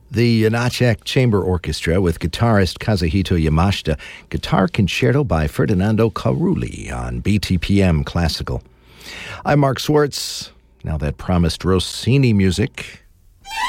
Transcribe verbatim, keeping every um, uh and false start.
The Yanachek Chamber Orchestra with guitarist Kazuhito Yamashita, Guitar Concerto by Ferdinando Carulli on B T P M Classical. I'm Mark Swartz. Now that promised Rossini music.